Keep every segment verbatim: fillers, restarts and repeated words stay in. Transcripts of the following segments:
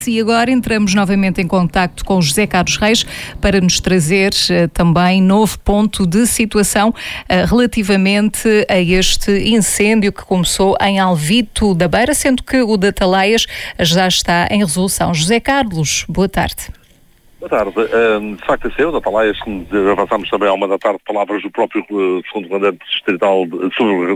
E agora entramos novamente em contacto com José Carlos Reis para nos trazer uh, também novo ponto de situação uh, relativamente a este incêndio que começou em Alvito da Beira, sendo que o de Atalaias já está em resolução. José Carlos, boa tarde. Boa tarde. De facto, esse é o da Atalaias, avançámos também à uma da tarde, palavras do próprio segundo comandante distrital sobre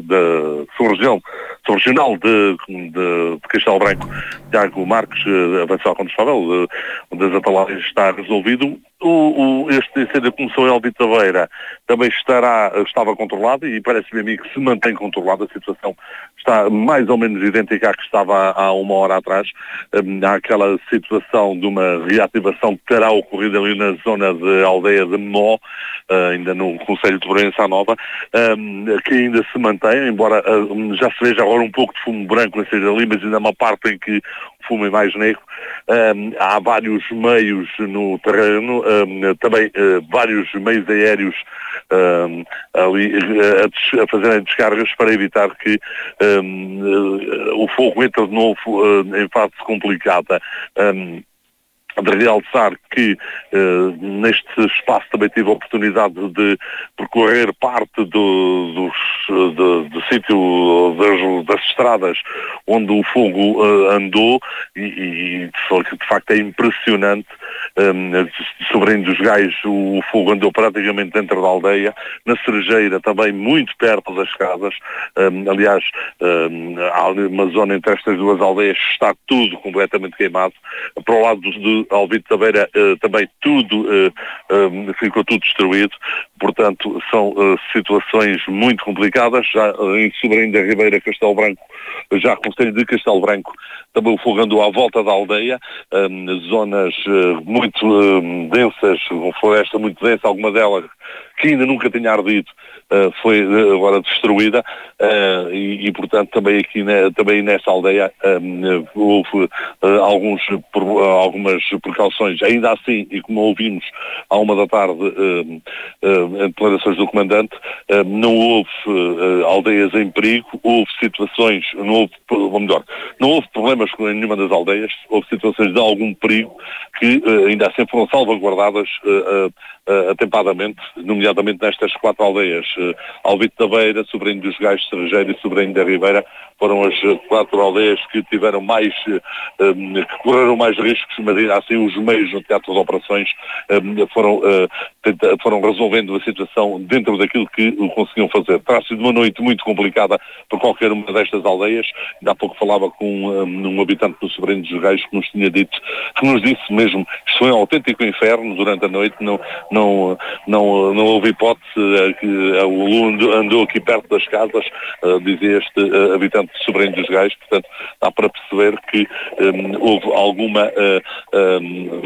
a região regional de, de, de Castelo Branco, Tiago Marques, avançou ao Condestável, onde as Atalaias está resolvido. O, o, este incêndio começou em Alvito da Beira, também estará, estava controlado e parece-me a mim que se mantém controlada. A situação está mais ou menos idêntica à que estava há uma hora atrás. Um, há aquela situação de uma reativação que terá ocorrido ali na zona de aldeia de Mó, uh, ainda no Concelho de Bragança Nova, um, que ainda se mantém, embora uh, já se veja agora um pouco de fumo branco, não seja ali, mas ainda há uma parte em que o fumo é mais negro. Um, há vários meios no terreno, um, também uh, vários meios aéreos um, ali uh, a, a fazerem descargas para evitar que um, uh, o fogo entre de novo uh, em fase complicada. Um, de realçar que uh, neste espaço também tive a oportunidade de percorrer parte do, dos, do, do sítio das, das estradas onde o fogo uh, andou e, e de facto é impressionante. Um, Sobrinho dos Gais, o fogo andou praticamente dentro da aldeia, na Cerejeira também muito perto das casas. Um, aliás, um, há uma zona entre estas duas aldeias está tudo completamente queimado. Para o lado de Alvito da Beira uh, também tudo uh, uh, ficou tudo destruído. Portanto, são uh, situações muito complicadas. Já uh, em Sobrinho da Ribeira, Castelo Branco, já Concelho de Castelo Branco, também o fogo andou à volta da aldeia, um, zonas uh, muito uh, densas, uma floresta muito densa, alguma delas que ainda nunca tinha ardido, uh, foi uh, agora destruída, uh, e, e portanto também aqui ne, também nesta aldeia um, houve uh, alguns, por, uh, algumas precauções. Ainda assim, e como ouvimos à uma da tarde uh, uh, em declarações do comandante, uh, não houve uh, aldeias em perigo, houve situações, não houve, ou melhor, não houve problemas com nenhuma das aldeias, houve situações de algum perigo que uh, ainda assim foram salvaguardadas uh, uh, uh, atempadamente, nomeadamente nestas quatro aldeias, uh, Alvito da Beira, Sobrinho dos Gais, Cerejeira e Sobrinho da Ribeira, foram as quatro aldeias que tiveram mais, um, que correram mais riscos, mas ainda assim os meios no teatro de operações um, foram, uh, tenta, foram resolvendo a situação dentro daquilo que conseguiam fazer. Terá sido uma noite muito complicada para qualquer uma destas aldeias. Ainda há pouco falava com um, um habitante do Sobrinho dos Gais que nos tinha dito, que nos disse mesmo, isto foi um autêntico inferno durante a noite, não, não, não, não houve hipótese, uh, que uh, o aluno andou aqui perto das casas, uh, dizia este uh, habitante de Sobrinho dos Gais. Portanto, dá para perceber que um, houve alguma uh, um,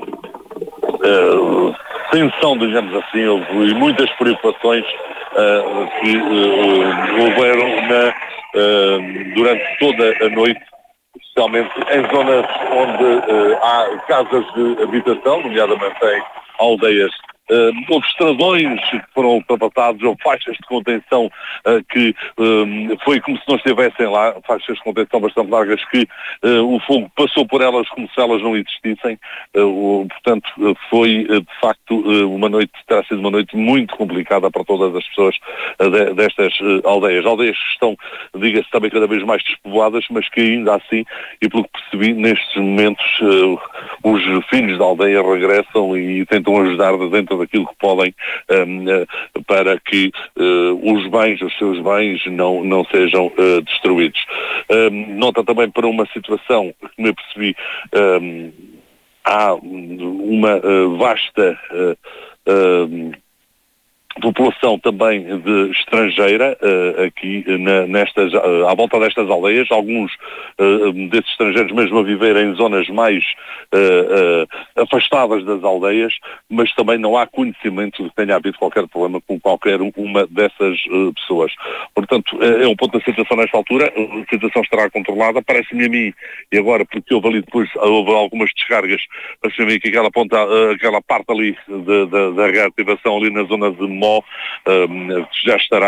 uh, tensão, digamos assim, houve muitas preocupações uh, que uh, houveram na, uh, durante toda a noite, especialmente em zonas onde uh, há casas de habitação, nomeadamente em aldeias. Uh, houve estradões que foram ultrapassados, houve faixas de contenção uh, que um, foi como se não estivessem lá, faixas de contenção bastante largas que uh, o fogo passou por elas como se elas não existissem. Uh, portanto, uh, foi uh, de facto uh, uma noite, terá sido uma noite muito complicada para todas as pessoas uh, de, destas uh, aldeias. Aldeias que estão, diga-se, também cada vez mais despovoadas, mas que ainda assim, e pelo que percebi, nestes momentos uh, os filhos da aldeia regressam e tentam ajudar dentro daquilo que podem um, para que uh, os bens, os seus bens, não, não sejam uh, destruídos. Um, nota também para uma situação que me percebi, um, há uma uh, vasta uh, uh, população também de estrangeira uh, aqui na, nestas, uh, à volta destas aldeias, alguns uh, desses estrangeiros mesmo a viver em zonas mais uh, uh, afastadas das aldeias, mas também não há conhecimento de que tenha havido qualquer problema com qualquer uma dessas uh, pessoas. Portanto, é um ponto da situação nesta altura, a situação estará controlada, parece-me a mim, e agora porque houve ali depois, houve algumas descargas, parece-me a mim que aquela, ponta, uh, aquela parte ali de, de, da reativação ali na zona de Mó, um, já estará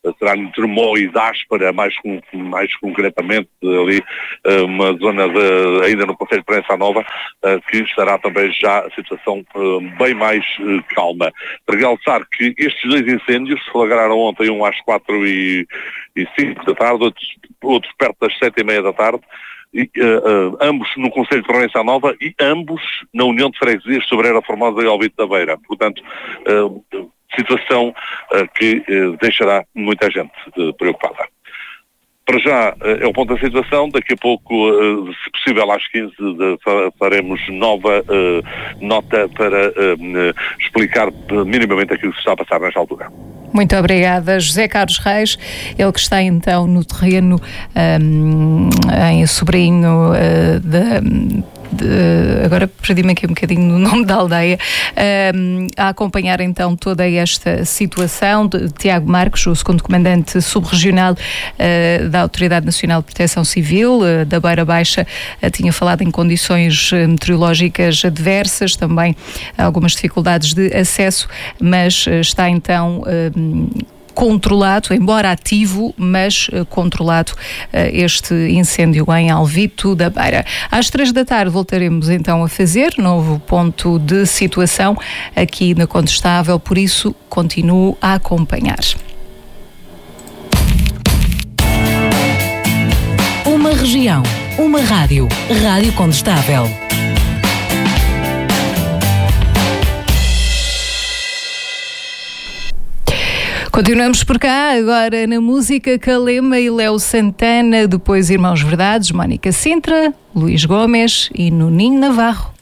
será entre Mó e Záspera, mais, mais concretamente ali, uma zona de, ainda no concelho de Proença Nova, que estará também já a situação bem mais calma. Para realçar que estes dois incêndios se flagraram ontem, um às quatro e cinco da tarde, outros, outros perto das sete e meia da tarde, E, uh, uh, ambos no Concelho de Proença Nova e ambos na União de Freguesias Sobreira Formosa e Alvito da Beira. Portanto, uh, situação uh, que uh, deixará muita gente uh, preocupada. Para já uh, é o ponto da situação. Daqui a pouco, uh, se possível às quinze, de, faremos nova uh, nota para uh, explicar uh, minimamente aquilo que se está a passar nesta altura. Muito obrigada, José Carlos Reis, ele que está então no terreno um, em Sobrinho uh, da... De, agora perdi-me aqui um bocadinho no nome da aldeia, um, a acompanhar então toda esta situação. De Tiago Marcos, o segundo comandante subregional uh, da Autoridade Nacional de Proteção Civil, uh, da Beira Baixa, uh, tinha falado em condições meteorológicas adversas, também algumas dificuldades de acesso, mas uh, está então uh, controlado, embora ativo, mas uh, controlado uh, este incêndio em Alvito da Beira. Às três da tarde voltaremos então a fazer novo ponto de situação aqui na Condestável, por isso continuo a acompanhar. Uma região, uma rádio, Rádio Condestável. Continuamos por cá, agora na música Calema e Léo Santana, depois Irmãos Verdades, Mónica Sintra, Luís Gomes e Nuninho Navarro.